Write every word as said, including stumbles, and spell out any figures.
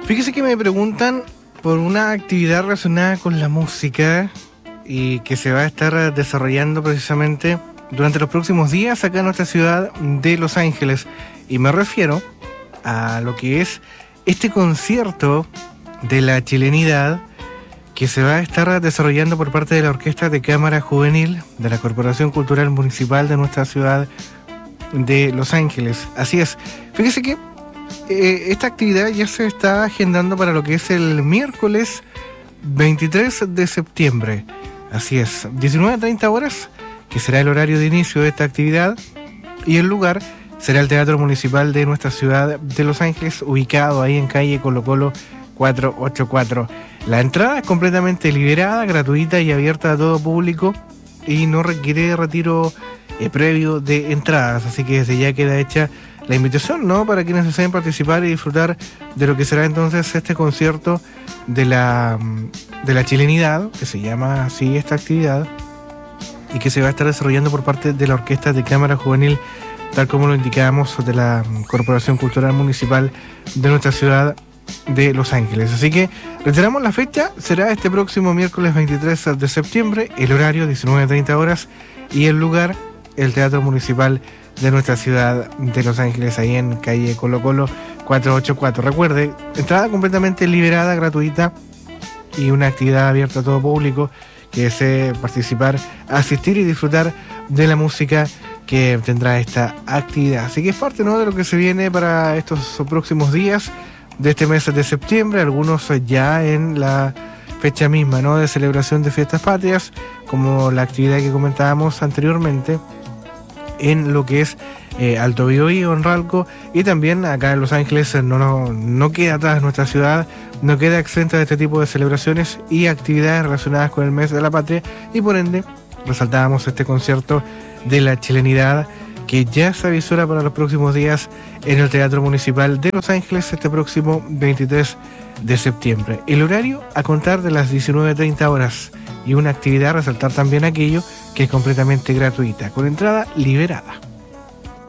Fíjese que me preguntan por una actividad relacionada con la música y que se va a estar desarrollando precisamente durante los próximos días acá en nuestra ciudad de Los Ángeles. Y me refiero a lo que es este concierto de la chilenidad que se va a estar desarrollando por parte de la Orquesta de Cámara Juvenil de la Corporación Cultural Municipal de nuestra ciudad de Los Ángeles. Así es. Fíjese que eh, esta actividad ya se está agendando para lo que es el miércoles veintitrés de septiembre. Así es, diecinueve a treinta horas, que será el horario de inicio de esta actividad, y el lugar será el Teatro Municipal de nuestra ciudad de Los Ángeles, ubicado ahí en calle Colo Colo cuatrocientos ochenta y cuatro. La entrada es completamente liberada, gratuita y abierta a todo público y no requiere retiro eh, previo de entradas, así que desde ya queda hecha la invitación, ¿no?, para quienes deseen participar y disfrutar de lo que será entonces este concierto de la, de la chilenidad, que se llama así esta actividad, y que se va a estar desarrollando por parte de la Orquesta de Cámara Juvenil, tal como lo indicábamos, de la Corporación Cultural Municipal de nuestra ciudad de Los Ángeles. Así que reiteramos la fecha, será este próximo miércoles veintitrés de septiembre, el horario diecinueve a treinta horas y el lugar el Teatro Municipal de nuestra ciudad de Los Ángeles, ahí en calle Colo Colo cuatrocientos ochenta y cuatro. Recuerde, entrada completamente liberada, gratuita y una actividad abierta a todo público que desee participar, asistir y disfrutar de la música que tendrá esta actividad. Así que es parte, ¿no?, de lo que se viene para estos próximos días de este mes de septiembre, algunos ya en la fecha misma, ¿no?, de celebración de fiestas patrias, como la actividad que comentábamos anteriormente en lo que es eh, Alto Biobío, en Ralco, y también acá en Los Ángeles no, no, no queda atrás nuestra ciudad, no queda exenta de este tipo de celebraciones y actividades relacionadas con el mes de la patria, y por ende resaltábamos este concierto de la chilenidad que ya se avisora para los próximos días en el Teatro Municipal de Los Ángeles este próximo veintitrés de septiembre. El horario a contar de las diecinueve a treinta horas y una actividad, resaltar también aquello que es completamente gratuita, con entrada liberada.